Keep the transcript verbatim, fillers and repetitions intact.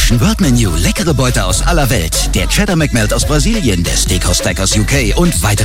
Fusion World Menu, leckere Beute aus aller Welt, der Cheddar McMelt aus Brasilien, der Steakhouse Stack aus U K und weitere